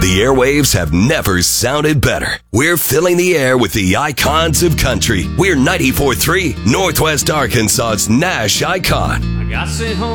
The airwaves have never sounded better. We're filling the air with the icons of country. We're 94.3, Northwest Arkansas's Nash icon. I got sent home.